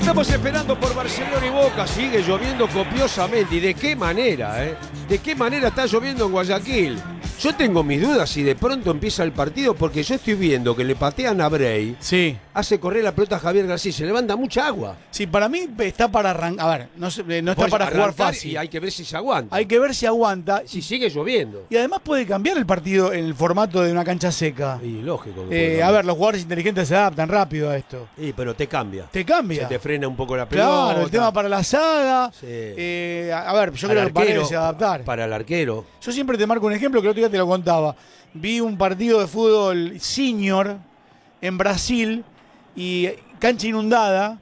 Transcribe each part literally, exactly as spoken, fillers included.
Estamos esperando por Barcelona y Boca. Sigue lloviendo copiosamente. ¿Y de qué manera, eh? ¿De qué manera está lloviendo en Guayaquil? Yo tengo mis dudas si de pronto empieza el partido, porque yo estoy viendo que le patean a Bray. Sí. Hace correr la pelota a Javier García. Se levanta mucha agua. Sí, para mí está para arrancar. A ver, no, se- no está Pues para jugar arrancar fácil. Y hay que ver si se aguanta. Hay que ver si aguanta. Si sigue lloviendo. Y además puede cambiar el partido en el formato de una cancha seca. Y lógico. que puede Eh, cambiar. a ver, los jugadores inteligentes se adaptan rápido a esto. Sí, pero te cambia. Te cambia. Se te frena un poco la pelota. Claro, el tema para la saga. Sí. Eh, a a ver, yo Al creo que arquero, Paredes se va a adaptar. Para el arquero. Yo siempre te marco un ejemplo que el otro día te lo contaba. Vi un partido de fútbol senior en Brasil y cancha inundada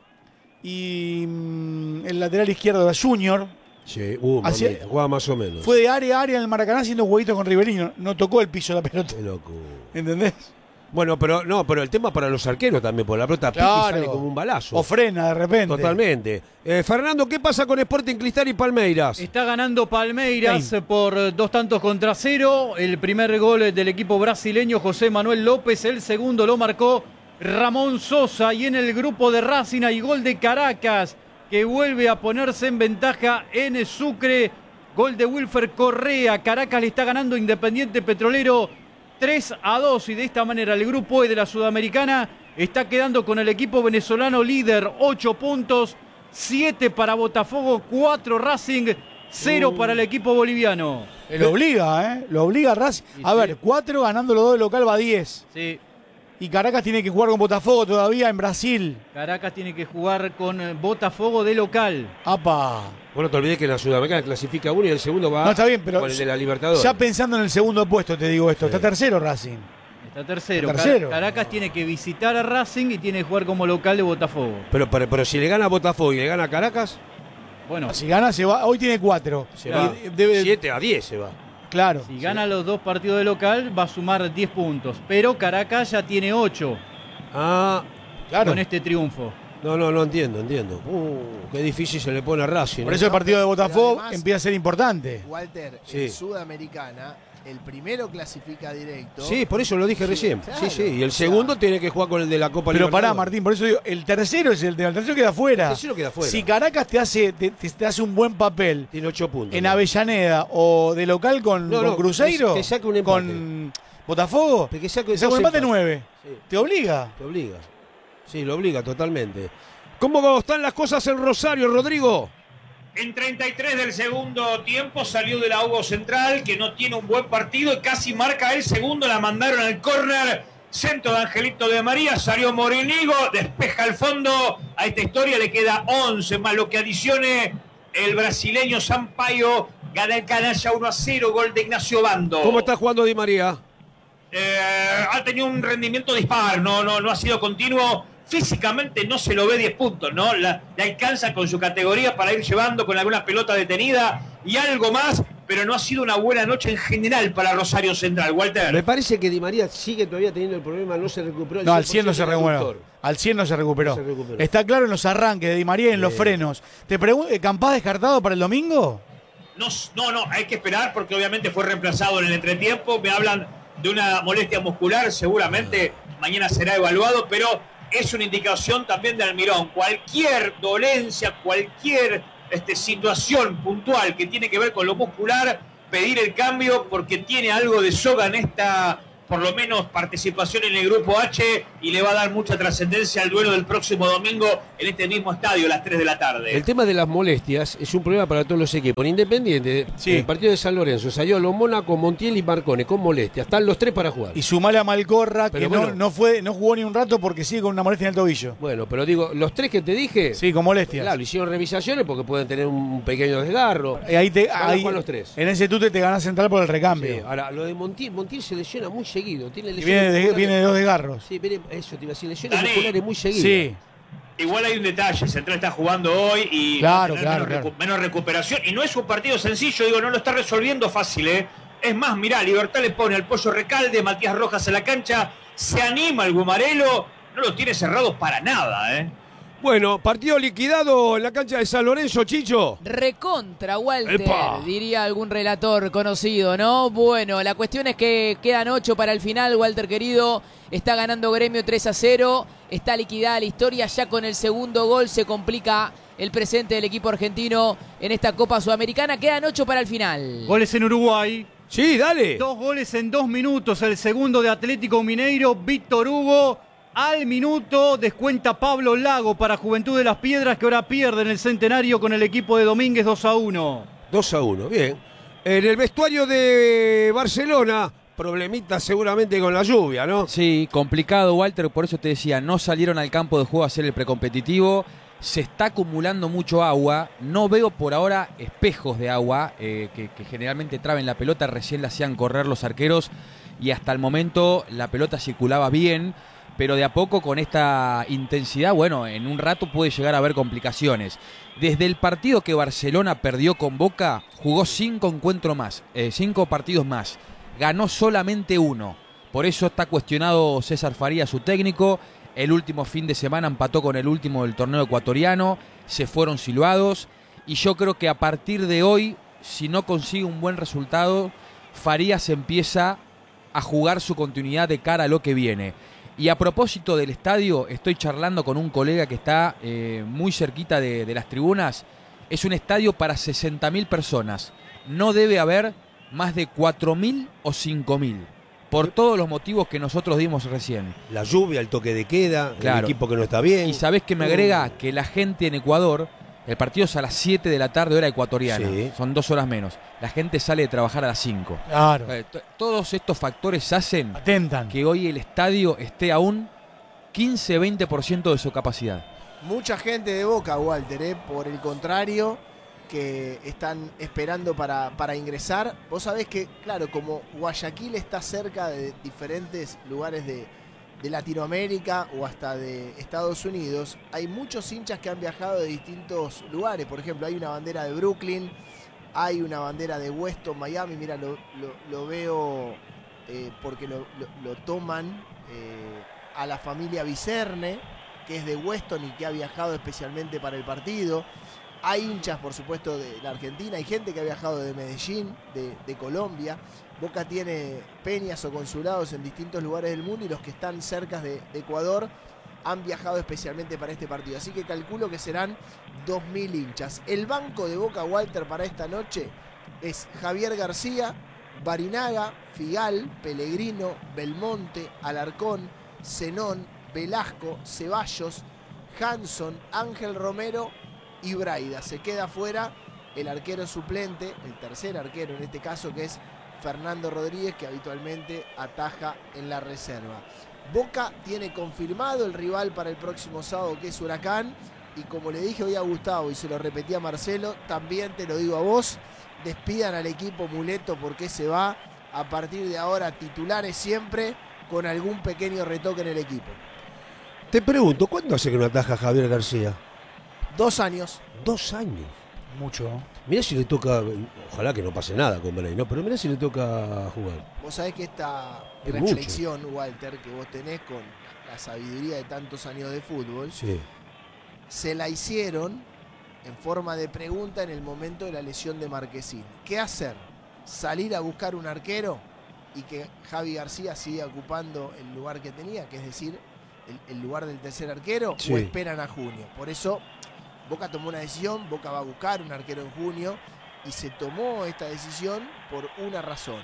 y mm, el lateral izquierdo era Junior. Sí, uh, Hacía- mamita, jugaba más o menos. Fue de área a área en el Maracaná haciendo huevitos con Riverino. No tocó el piso la pelota. Qué loco. ¿Entendés? Bueno, pero no, pero el tema para los arqueros también, porque la pelota pica y Claro. sale como un balazo. O frena de repente. Totalmente. Eh, Fernando, ¿qué pasa con Sporting Cristal y Palmeiras? Está ganando Palmeiras Bien. por dos tantos contra cero. El primer gol del equipo brasileño, José Manuel López. El segundo lo marcó Ramón Sosa. Y en el grupo de Racing hay gol de Caracas, que vuelve a ponerse en ventaja en Sucre. Gol de Wilfer Correa. Caracas le está ganando Independiente Petrolero tres a dos. Y de esta manera el grupo E de la Sudamericana está quedando con el equipo venezolano líder. ocho puntos. siete para Botafogo, cuatro Racing, cero Uh. para el equipo boliviano. Eh, Lo obliga, ¿eh? Lo obliga a Racing. Sí, A sí. ver, cuatro ganando los dos de local va a diez. Sí, Y Caracas tiene que jugar con Botafogo todavía en Brasil. Caracas tiene que jugar con eh, Botafogo de local. ¡Apa! Bueno, te olvides que en la Sudamericana clasifica uno y el segundo va No, está bien, pero con el de la Libertadores. ya pensando en el segundo puesto te digo esto. Sí. Está tercero Racing. Está tercero. Está tercero. Car- Caracas tiene que visitar a Racing y tiene que jugar como local de Botafogo. Pero, pero, pero si le gana a Botafogo y le gana a Caracas, Bueno, Si gana se va. Hoy tiene cuatro. se Y va debe- siete a diez se va. Claro. si gana los dos partidos de local va a sumar diez puntos. Pero Caracas ya tiene ocho Ah, Claro. con este triunfo. no, no, no entiendo, entiendo. Uh, qué difícil se le pone a Racing. Por ¿eh? eso el partido de Pero Botafogo además- empieza a ser importante. Walter, Sí. en Sudamericana, el primero clasifica directo. Sí, por eso lo dije Sí, recién. claro. Sí, sí. Y el O sea, segundo tiene que jugar con el de la Copa Pero pará, Libertadores. Martín, por eso digo, el tercero es el de el tercero queda fuera. El tercero queda fuera. Si Caracas te hace, te, te- te hace un buen papel Tiene ocho puntos. en ¿no? Avellaneda o de local con, No, con no, Cruzeiro, que saque un empate. con Botafogo, Que saque te saca dos un empate empates. nueve. Sí. Te obliga. Te obliga. Sí, lo obliga totalmente. ¿Cómo están las cosas en Rosario, Rodrigo? En treinta y tres del segundo tiempo salió de la Hugo Central, que no tiene un buen partido y casi marca el segundo. La mandaron al córner. Centro de Angelito de María. Salió Morinigo. Despeja al fondo. A esta historia le queda once más lo que adicione el brasileño Sampaio. Gana el Canalla uno a cero. Gol de Ignacio Bando. ¿Cómo está jugando Di María? Eh, ha tenido un rendimiento dispar. No, no, no ha sido continuo. Físicamente no se lo ve diez puntos, ¿no? La, le alcanza con su categoría para ir llevando con alguna pelota detenida y algo más, pero no ha sido una buena noche en general para Rosario Central, Walter. Me parece que Di María sigue todavía teniendo el problema, no se recuperó. No, al cien no se del recuperó. aductor. Al cien no se recuperó. No se recuperó. Está claro en los arranques de Di María y en los Sí. frenos. Te pregunto, ¿Campás descartado para el domingo? No, no, no, hay que esperar porque obviamente fue reemplazado en el entretiempo. Me hablan de una molestia muscular, seguramente mañana será evaluado, pero es una indicación también de Almirón. Cualquier dolencia, cualquier este, situación puntual que tiene que ver con lo muscular, pedir el cambio porque tiene algo de soga en esta, por lo menos, participación en el Grupo H y le va a dar mucha trascendencia al duelo del próximo domingo en este mismo estadio a las tres de la tarde. El tema de las molestias es un problema para todos los equipos. En Independiente, Sí. en el partido de San Lorenzo, Sayolo, Mónaco, Montiel y Marcone con molestias. Están los tres para jugar. Y sumale a Malcorra, Pero que no, bueno. no, fue, no jugó ni un rato porque sigue con una molestia en el tobillo. Bueno, pero digo, los tres que te dije, Sí, con molestias. claro, hicieron revisaciones porque pueden tener un pequeño desgarro. Eh, Ahí te, Van a ahí, jugar los tres. En ese tute te ganás central por el Sí, recambio. ahora, lo de Montiel, Montiel se lesiona muy seguido. Tiene Y lesiones viene de, musculares. viene de dos desgarros. Sí, viene- eso te iba a decir, lesiones Dani. musculares muy seguidas. Sí. Igual hay un detalle, Central está jugando hoy y Claro, va a tener claro, menos, claro. recu- menos recuperación. Y no es un partido sencillo, digo, no lo está resolviendo fácil, ¿eh? Es más, mirá, Libertad le pone al Pollo Recalde, Matías Rojas a la cancha, se anima el Gumarelo, no lo tiene cerrado para nada, ¿eh? Bueno, partido liquidado en la cancha de San Lorenzo, Chicho. Recontra, Walter, ¡Epa! diría algún relator conocido, ¿no? Bueno, la cuestión es que quedan ocho para el final, Walter querido. Está ganando Gremio tres a cero. Está liquidada la historia. Ya con el segundo gol se complica el presente del equipo argentino en esta Copa Sudamericana. Quedan ocho para el final. Goles en Uruguay. Sí, dale. Dos goles en dos minutos. El segundo de Atlético Mineiro, Víctor Hugo. Al minuto descuenta Pablo Lago para Juventud de las Piedras, que ahora pierde en el Centenario con el equipo de Domínguez dos a uno. dos a uno, bien. En el vestuario de Barcelona, problemita seguramente con la lluvia, ¿no? Sí, complicado, Walter, por eso te decía, no salieron al campo de juego a hacer el precompetitivo. Se está acumulando mucho agua. No veo por ahora espejos de agua eh, que, que generalmente traben la pelota. Recién la hacían correr los arqueros y hasta el momento la pelota circulaba bien. Pero de a poco con esta intensidad, bueno, en un rato puede llegar a haber complicaciones. Desde el partido que Barcelona perdió con Boca, jugó cinco encuentros más, eh, cinco partidos más. Ganó solamente uno. Por eso está cuestionado César Faría, su técnico. El último fin de semana empató con el último del torneo ecuatoriano. Se fueron silbados. Y yo creo que a partir de hoy, si no consigue un buen resultado, Farías empieza a jugar su continuidad de cara a lo que viene. Y a propósito del estadio, estoy charlando con un colega que está eh, muy cerquita de, de las tribunas. Es un estadio para sesenta mil personas. No debe haber más de cuatro mil o cinco mil. Por todos los motivos que nosotros dimos recién. La lluvia, el toque de queda, Claro. el equipo que no está bien. Y sabés que me agrega que la gente en Ecuador, el partido es a las siete de la tarde, hora ecuatoriana. Sí. Son dos horas menos. La gente sale de trabajar a las cinco. Claro. Eh, t- Todos estos factores hacen Atentan. que hoy el estadio esté a un quince a veinte por ciento de su capacidad. Mucha gente de Boca, Walter, ¿eh? Por el contrario, que están esperando para, para ingresar. Vos sabés que, claro, como Guayaquil está cerca de diferentes lugares de, de Latinoamérica o hasta de Estados Unidos, hay muchos hinchas que han viajado de distintos lugares. Por ejemplo, hay una bandera de Brooklyn, hay una bandera de Weston, Miami. Mira, lo, lo, lo veo eh, porque lo, lo, lo toman eh, a la familia Vicerne, que es de Weston y que ha viajado especialmente para el partido. Hay hinchas, por supuesto, de la Argentina, hay gente que ha viajado de Medellín, de, de Colombia. Boca tiene peñas o consulados en distintos lugares del mundo y los que están cerca de, de Ecuador han viajado especialmente para este partido. Así que calculo que serán dos mil hinchas. El banco de Boca, Walter, para esta noche es Javier García, Barinaga, Figal, Pellegrino, Belmonte, Alarcón, Zenón, Velasco, Ceballos, Hanson, Ángel Romero y Braida. Se queda fuera el arquero suplente, el tercer arquero en este caso, que es Fernando Rodríguez, que habitualmente ataja en la reserva. Boca tiene confirmado el rival para el próximo sábado, que es Huracán, y como le dije hoy a Gustavo y se lo repetí a Marcelo, también te lo digo a vos, despidan al equipo Muleto porque se va. A partir de ahora titulares siempre, con algún pequeño retoque en el equipo. Te pregunto, ¿cuándo hace que no ataja Javier García? Dos años. Dos años. Mucho. Mirá si le toca, ojalá que no pase nada con Belén, ¿no? Pero mirá si le toca jugar. Vos sabés que esta Es reflexión, Walter, que vos tenés con la sabiduría de tantos años de fútbol, Sí. se la hicieron en forma de pregunta en el momento de la lesión de Marquesín. ¿Qué hacer? ¿Salir a buscar un arquero y que Javi García siga ocupando el lugar que tenía, que es decir, el, el lugar del tercer arquero, Sí. o esperan a junio? Por eso Boca tomó una decisión, Boca va a buscar un arquero en junio y se tomó esta decisión por una razón.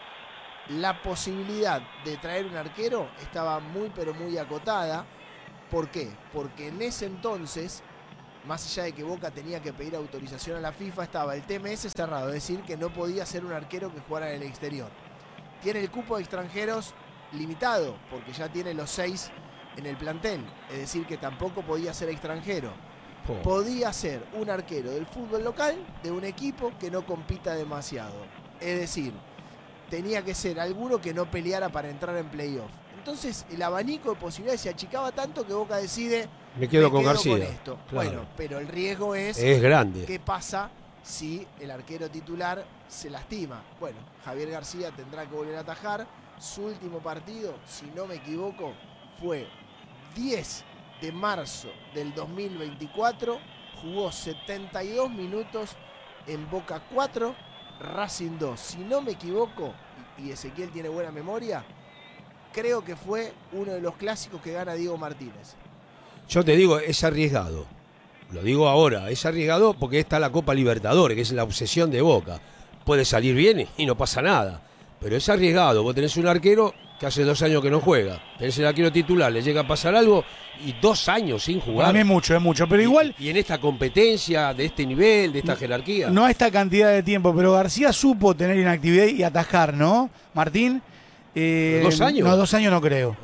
La posibilidad de traer un arquero estaba muy pero muy acotada. ¿Por qué? Porque en ese entonces, más allá de que Boca tenía que pedir autorización a la FIFA, estaba el T M S cerrado, es decir, que no podía ser un arquero que jugara en el exterior. Tiene el cupo de extranjeros limitado, porque ya tiene los seis en el plantel, es decir, que tampoco podía ser extranjero. Po. Podía ser un arquero del fútbol local de un equipo que no compita demasiado. Es decir, tenía que ser alguno que no peleara para entrar en playoff. Entonces el abanico de posibilidades se achicaba tanto que Boca decide, Me quedo me con quedo García. con esto. Claro. Bueno, pero el riesgo es, Es grande. ¿qué pasa si el arquero titular se lastima? Bueno, Javier García tendrá que volver a atajar. Su último partido, si no me equivoco, fue diez de marzo del dos mil veinticuatro, jugó setenta y dos minutos en Boca cuatro, Racing dos. Si no me equivoco, y Ezequiel tiene buena memoria, creo que fue uno de los clásicos que gana Diego Martínez. Yo te digo, es arriesgado. Lo digo ahora, es arriesgado porque está la Copa Libertadores, que es la obsesión de Boca. Puede salir bien y no pasa nada, pero es arriesgado. Vos tenés un arquero que hace dos años que no juega, tenés el arquero titular, le llega a pasar algo y dos años sin jugar. Para mí es mucho, es mucho, pero igual... Y, y en esta competencia, de este nivel, de esta jerarquía. No a esta cantidad de tiempo, pero García supo tener inactividad y atajar, ¿no, Martín? Eh, ¿Dos años? No, dos años no creo.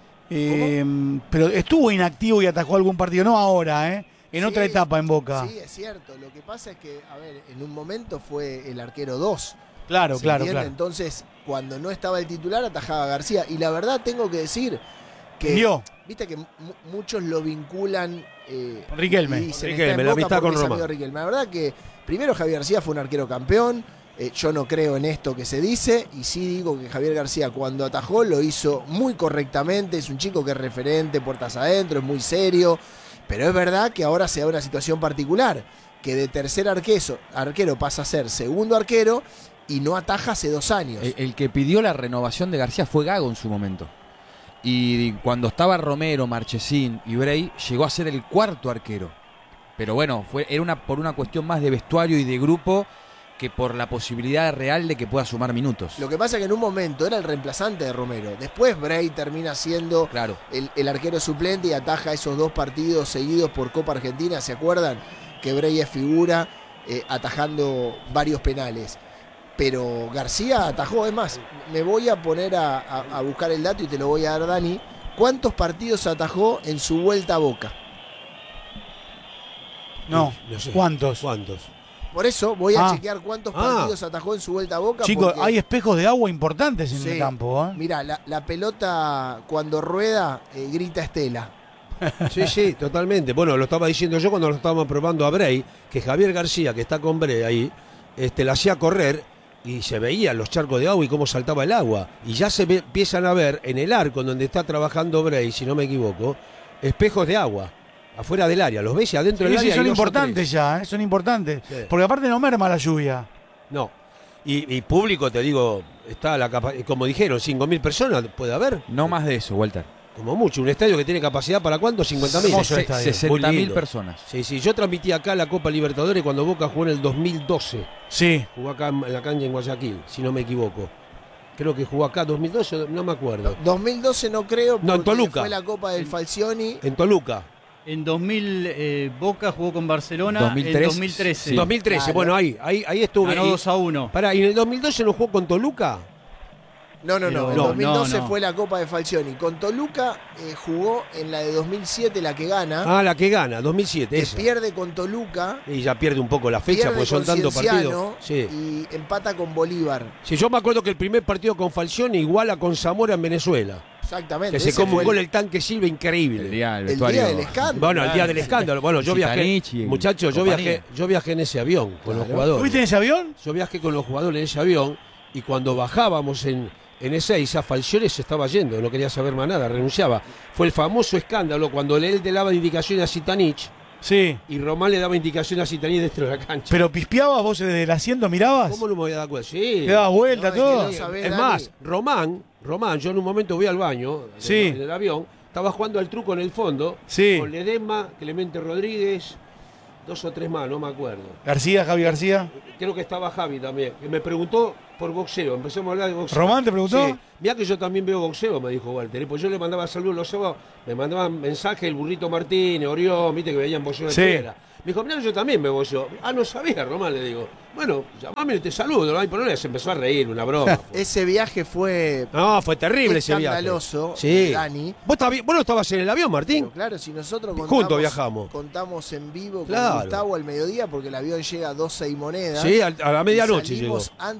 Eh, pero estuvo inactivo y atajó algún partido, no ahora, ¿eh? En Sí, otra etapa en Boca. Sí, es cierto. Lo que pasa es que, a ver, en un momento fue el arquero dos. Claro, ¿Se claro, entiende? claro. Entonces, cuando no estaba el titular, atajaba a García. Y la verdad, tengo que decir que. Dio. Viste que mu- muchos lo vinculan. Eh, Con Riquelme. y dicen, Riquelme, está en la Boca amistad porque con es Roma. amigo de Riquelme. La verdad que, primero, Javier García fue un arquero campeón. Eh, yo no creo en esto que se dice. Y sí digo que Javier García, cuando atajó, lo hizo muy correctamente. Es un chico que es referente, puertas adentro, es muy serio. Pero es verdad que ahora se da una situación particular, que de tercer arquero, arquero pasa a ser segundo arquero y no ataja hace dos años. El, el que pidió la renovación de García fue Gago en su momento. Y cuando estaba Romero, Marchesín y Bray, llegó a ser el cuarto arquero. Pero bueno, fue, era una, por una cuestión más de vestuario y de grupo que por la posibilidad real de que pueda sumar minutos. Lo que pasa es que en un momento era el reemplazante de Romero. Después Bray termina siendo Claro. el, el arquero suplente y ataja esos dos partidos seguidos por Copa Argentina. ¿Se acuerdan? Que Bray es figura eh, atajando varios penales. Pero García atajó, es más, me voy a poner a, a- a buscar el dato y te lo voy a dar, Dani. ¿Cuántos partidos atajó en su vuelta a Boca? No, No sé. ¿cuántos? ¿Cuántos? Por eso voy a Ah. chequear cuántos Ah. partidos atajó en su vuelta a Boca. Chicos, porque- hay espejos de agua importantes en Sí. el campo, ¿eh? Mirá, la, la pelota cuando rueda eh, grita Estela. Sí, sí, totalmente. Bueno, lo estaba diciendo yo cuando lo estábamos probando a Bray, que Javier García, que está con Bray ahí, este, la hacía correr y se veían los charcos de agua y cómo saltaba el agua. Y ya se ve- empiezan a ver en el arco en donde está trabajando Bray, si no me equivoco, espejos de agua, afuera del área. ¿Los ves? Y adentro Sí, del sí, área hay son dos o importantes tres. ya, ¿eh? Son importantes. Sí. Porque aparte no merma la lluvia. No. Y, y público, te digo, está la capa- como dijeron, cinco mil personas puede haber. No más de eso, Walter. Como mucho. Un estadio que tiene capacidad para cuánto? cincuenta mil. Hermoso Se- estadio. sesenta mil lindo. personas. Sí, sí, yo transmití acá la Copa Libertadores cuando Boca jugó en el dos mil doce. Sí. Jugó acá en la cancha en Guayaquil, si no me equivoco. Creo que jugó acá dos mil doce, no me acuerdo. dos mil doce no creo, No, en porque Toluca. fue la Copa del Falcioni. En Toluca. En dos mil eh, Boca jugó con Barcelona. dos mil tres, en dos mil trece. Sí. dos mil trece, Claro. bueno, ahí, ahí, ahí estuve. Ganó Y- dos a uno. Pará, ¿y en el dos mil doce no jugó con Toluca? No, no, no. Pero- En no, dos mil doce no, no. fue la Copa de Falcioni. Con Toluca eh, jugó en la de dos mil siete, la que gana. Ah, la que gana, dos mil siete, que esa. pierde con Toluca. Y ya pierde un poco la fecha, Pierde porque son con tantos Cienciano partidos. Sí. y empata con Bolívar. Sí, yo me acuerdo que el primer partido con Falcioni iguala con Zamora en Venezuela. Exactamente. Que se ese come fue un gol el, el tanque Silva increíble. El día, el el vestuario. día del escándalo. Bueno, el día del escándalo. Bueno, yo viajé, Zitanich y muchachos, yo compañía. viajé, yo viajé en ese avión con los Claro. jugadores. ¿Fuiste en ese avión? Yo viajé con los jugadores en ese avión y cuando bajábamos en, en Ezeiza, Falcioni se estaba yendo, no quería saber más nada, renunciaba. Fue el famoso escándalo cuando él le daba indicaciones a Zitanich Sí. y Román le daba indicaciones a Zitanich dentro de la cancha. ¿Pero pispeabas vos desde el asiento, mirabas? ¿Cómo no me voy a dar cuenta? Sí. ¿Te dabas vuelta, No, es que todo? no sabés, Es Dani. más, Román, Román, yo en un momento voy al baño Sí. en el avión, estaba jugando al truco en el fondo, Sí. con Ledesma, Clemente Rodríguez, dos o tres más, no me acuerdo. García, Javi García. Creo que estaba Javi también, que me preguntó por boxeo, empezamos a hablar de boxeo. ¿Román te preguntó? Sí, mirá que yo también veo boxeo, me dijo Walter, y pues yo le mandaba saludos los sábados, me mandaban mensajes el Burrito Martínez, Orión, viste que veían boxeo de Sí. piedra. Me dijo, mirá que yo también veo boxeo. Ah, no sabía, Román, le digo. Bueno, llamame y te saludo, no hay problema. Se empezó a reír, una broma. fue. Ese viaje fue No, fue terrible ese viaje. escandaloso, Sí. Dani. ¿Vos, estabas- vos no estabas en el avión, Martín? Pero claro, si nosotros Juntos contamos, viajamos. contamos en vivo con Claro. Gustavo al mediodía, porque el avión llega a doce y moneda. Sí, a, a la medianoche y salimos llegó. antes de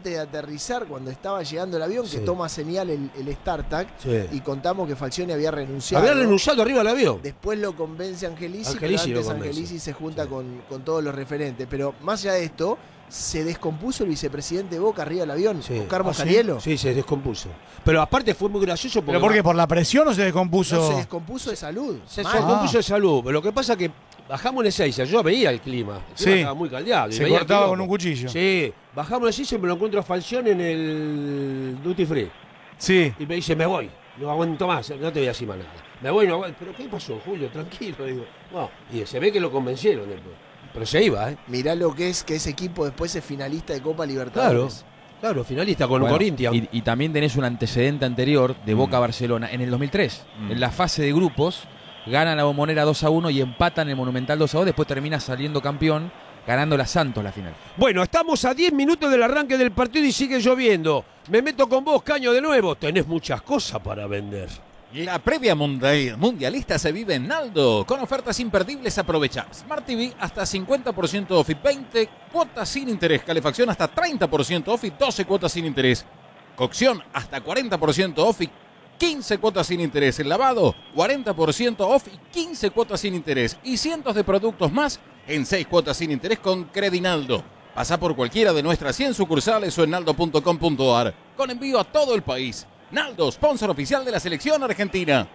aterrizar cuando estaba llegando el avión, Sí. que toma señal el, el StarTAC, Sí. y contamos que Falcioni había renunciado. Había renunciado arriba del avión. Después lo convence Angelici, Angelici pero lo antes convence. Angelici se junta Sí. con, con todos los referentes. Pero más allá de esto, se descompuso el vicepresidente de Boca arriba del avión, Sí. Oscar ¿Ah, sí? Moscarielo. Sí, se descompuso. Pero aparte fue muy gracioso porque ¿Pero por qué? ¿Por la presión o se descompuso? No, se descompuso de salud. se Mal. descompuso Ah. de salud. Pero lo que pasa es que bajamos en Ezeiza, yo veía el clima. El clima Sí. estaba muy caldeado. y Se veía el cortaba quilombo. con un cuchillo. Sí, bajamos en Ezeiza y me lo encuentro a Falcioni en el Duty Free. Sí. Y me dice, me voy, no aguanto más, no te voy a decir más nada. Me voy, no aguanto. ¿Pero qué pasó, Julio? Tranquilo, digo. No. Y se ve que lo convencieron después. Pero se iba, ¿eh? Mirá lo que es que ese equipo después es finalista de Copa Claro, Libertadores. claro, finalista con Bueno, Corinthians. Y, y también tenés un antecedente anterior de Boca a Barcelona en el dos mil tres. Mm. En la fase de grupos, ganan la Bombonera dos a uno y empatan el Monumental dos a dos. Después termina saliendo campeón, ganando la Santos la final. Bueno, estamos a diez minutos del arranque del partido y sigue lloviendo. Me meto con vos, Caño, de nuevo. Tenés muchas cosas para vender. La previa mundial- mundialista se vive en Naldo, con ofertas imperdibles. Aprovecha Smart T V hasta cincuenta por ciento off y veinte cuotas sin interés. Calefacción hasta treinta por ciento off y doce cuotas sin interés. Cocción hasta cuarenta por ciento off y quince cuotas sin interés. El lavado cuarenta por ciento off y quince cuotas sin interés. Y cientos de productos más en seis cuotas sin interés con Credinaldo. Pasa por cualquiera de nuestras cien sucursales o en naldo punto com punto ar. Con envío a todo el país. Naldo, sponsor oficial de la selección argentina.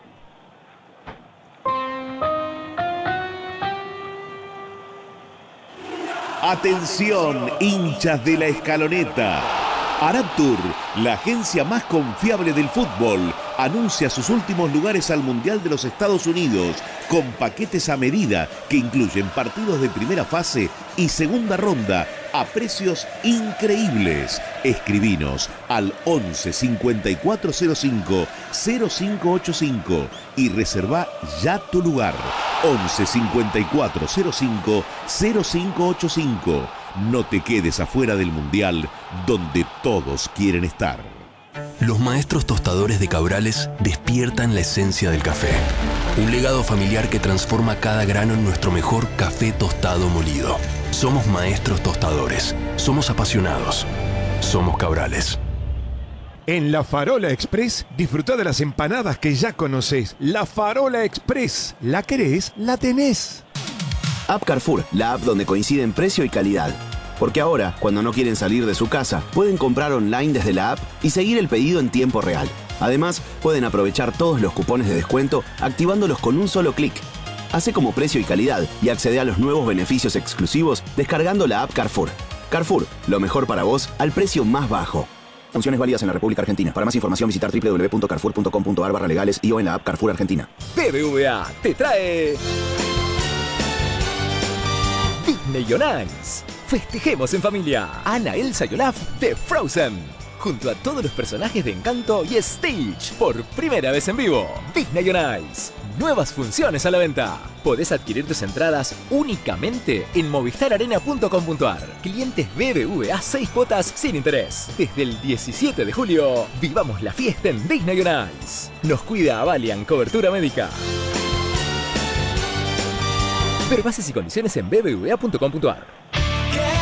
Atención, hinchas de la Escaloneta. Araptur, la agencia más confiable del fútbol, anuncia sus últimos lugares al Mundial de los Estados Unidos con paquetes a medida que incluyen partidos de primera fase y segunda ronda a precios increíbles. Escribinos al once cincuenta y cuatro cero cinco cero cinco ochenta y cinco y reserva ya tu lugar. once cincuenta y cuatro cero cinco cero cinco ochenta y cinco. No te quedes afuera del Mundial, donde todos quieren estar. Los maestros tostadores de Cabrales despiertan la esencia del café. Un legado familiar que transforma cada grano en nuestro mejor café tostado molido. Somos maestros tostadores. Somos apasionados. Somos Cabrales. En La Farola Express, disfruta de las empanadas que ya conoces. La Farola Express. ¿La querés? La tenés. App Carrefour, la app donde coinciden precio y calidad. Porque ahora, cuando no quieren salir de su casa, pueden comprar online desde la app y seguir el pedido en tiempo real. Además, pueden aprovechar todos los cupones de descuento activándolos con un solo clic. Hace como precio y calidad y accede a los nuevos beneficios exclusivos descargando la app Carrefour. Carrefour, lo mejor para vos al precio más bajo. Funciones válidas en la República Argentina. Para más información visitar doble u doble u doble u punto carrefour punto com punto ar barra legales y o en la app Carrefour Argentina. B B V A te trae Disney on Ice. Festejemos en familia. Anna, Elsa y Olaf de Frozen. Junto a todos los personajes de Encanto y Stitch. Por primera vez en vivo. Disney on Ice. Nuevas funciones a la venta. Podés adquirir tus entradas únicamente en movistar arena punto com punto ar. Clientes B B V A seis cuotas sin interés. Desde el diecisiete de julio, vivamos la fiesta en Disney on Ice. Nos cuida Avalian Cobertura Médica. Ver bases y condiciones en b b v a punto com punto ar.